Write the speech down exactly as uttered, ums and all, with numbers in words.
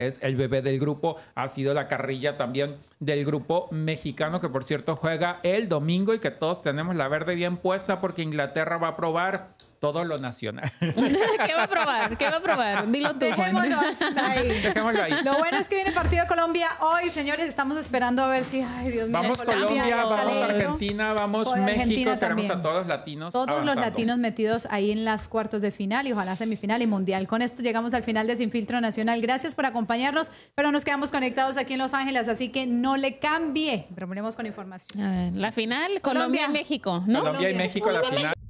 es el bebé del grupo, ha sido la carrilla también del grupo mexicano, que por cierto juega el domingo y que todos tenemos la verde bien puesta porque Inglaterra va a probar todo lo nacional. ¿Qué va a probar? ¿Qué va a probar? Dilo tú, Dejémoslo hasta ahí. Dejémoslo ahí. Lo bueno es que viene el partido de Colombia hoy, señores. Estamos esperando a ver si, ay, Dios mío. Vamos Colombia, está vamos lejos. Argentina, vamos Hoy México. Argentina Tenemos también. a todos los latinos Todos avanzando. los latinos metidos ahí en las cuartos de final y ojalá semifinal y mundial. Con esto llegamos al final de Sin Filtro Nacional. Gracias por acompañarnos, pero nos quedamos conectados aquí en Los Ángeles, así que no le cambie. Pero volvemos con información. A ver, la final, Colombia. Colombia y México, ¿no? Colombia y México, la final.